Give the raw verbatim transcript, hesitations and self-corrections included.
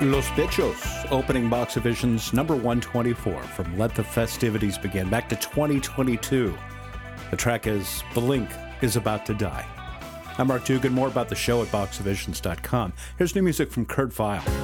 Los Bichos, opening Box Division's number one twenty-four from Let the Festivities Begin, back to twenty twenty-two. The track is Blink is About to Die. I'm Mark Dugan. More about the show at box divisions dot com. Here's new music from Kurt Vile.